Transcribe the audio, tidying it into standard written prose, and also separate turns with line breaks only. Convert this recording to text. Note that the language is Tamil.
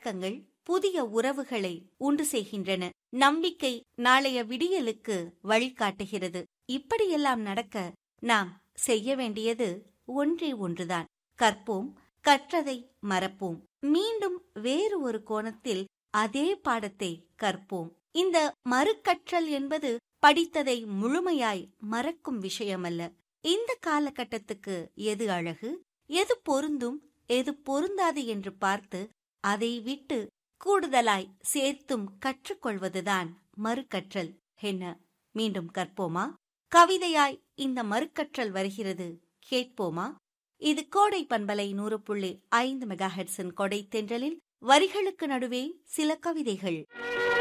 பழக்கங்கள் புதிய உறவுகளை உண்டு செய்கின்றன. நம்பிக்கை நாளைய விடியலுக்கு வழிகாட்டுகிறது. இப்படியெல்லாம் நடக்க நாம் செய்ய வேண்டியது ஒன்றே ஒன்றுதான். கற்போம், கற்றதை மறப்போம். மீண்டும் வேறு ஒரு கோணத்தில் அதே பாடத்தை கற்போம். இந்த மறுகற்றல் என்பது படித்ததை முழுமையாய் மறக்கும் விஷயமல்ல. இந்த காலகட்டத்துக்கு எது அழகு, எது பொருந்தும், எது பொருந்தாது என்று பார்த்து அதை விட்டு கூடுதலாய் சேர்த்தும் கற்றுக்கொள்வதுதான் மறுகற்றல். என்ன, மீண்டும் கற்போமா? கவிதையாய் இந்த மறுகற்றல் வருகிறது, கேட்போமா? இது கோடை பண்பலை 100.5 மெகாஹெர்ட்ஸின் கொடை தென்றலில் வரிகளுக்கு நடுவே சில கவிதைகள்.